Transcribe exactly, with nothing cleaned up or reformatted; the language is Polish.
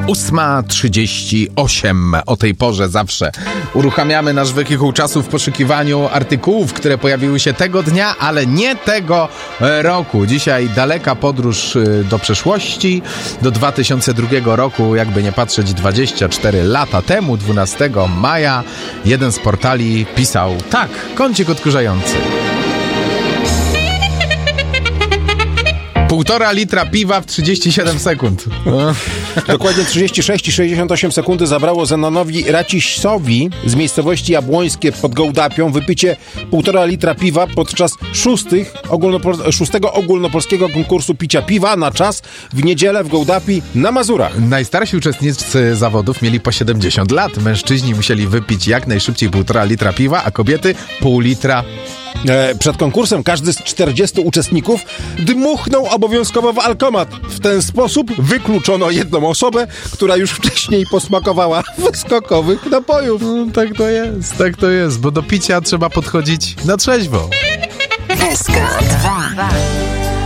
ósma trzydzieści osiem. O tej porze zawsze uruchamiamy nasz wehikuł czasu w poszukiwaniu artykułów, które pojawiły się tego dnia, ale nie tego roku. Dzisiaj daleka podróż do przeszłości, do dwa tysiące drugiego roku, jakby nie patrzeć dwadzieścia cztery lata temu, dwunastego maja, jeden z portali pisał tak, kącik odkurzający. Półtora litra piwa w trzydzieści siedem sekund. Dokładnie trzydzieści sześć i sześćdziesiąt osiem sekundy zabrało Zenonowi Racisowi z miejscowości Jabłońskie pod Gołdapią wypicie półtora litra piwa podczas szóstych ogólnopol- szóstego ogólnopolskiego konkursu picia piwa na czas w niedzielę w Gołdapi na Mazurach. Najstarsi uczestnicy zawodów mieli po siedemdziesiąt lat. Mężczyźni musieli wypić jak najszybciej półtora litra piwa, a kobiety pół litra. Przed konkursem każdy z czterdziestu uczestników dmuchnął obowiązkowo w alkomat. W ten sposób wykluczono jedną osobę, która już wcześniej posmakowała wyskokowych napojów. No, tak to jest, tak to jest, bo do picia trzeba podchodzić na trzeźwo. S K dwa.